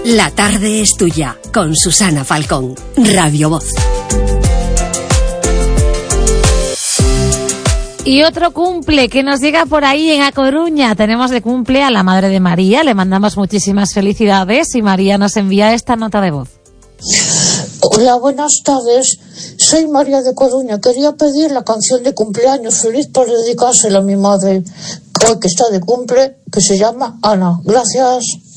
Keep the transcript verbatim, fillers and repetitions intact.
La tarde es tuya, con Susana Falcón, Radio Voz. Y otro cumple que nos llega por ahí en A Coruña. Tenemos de cumple a la Madre de María. Le mandamos muchísimas felicidades y María nos envía esta nota de voz. Hola, buenas tardes. Soy María de Coruña. Quería pedir la canción de cumpleaños feliz para dedicársela a mi madre, hoy que está de cumple, que se llama Ana. Gracias.